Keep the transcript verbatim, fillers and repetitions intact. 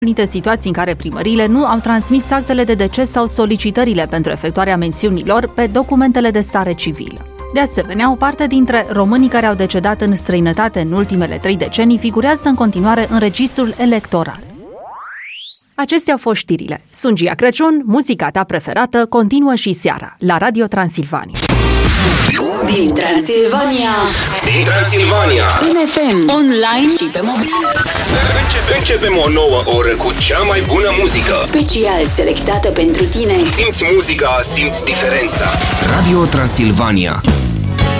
Unite situații în care primăriile nu au transmis actele de deces sau solicitările pentru efectuarea mențiunilor pe documentele de stare civilă. De asemenea, o parte dintre românii care au decedat în străinătate în ultimele trei decenii figurează în continuare în registrul electoral. Acestea au fost știrile. Sunt Gia Crăciun, muzica ta preferată continuă și seara la Radio Transilvania. Din Transilvania, Din Transilvania, în F M, online și pe mobil. Începe, începem o nouă oră cu cea mai bună muzică. Special selectată pentru tine. Simți muzica, simți diferența. Radio Transilvania.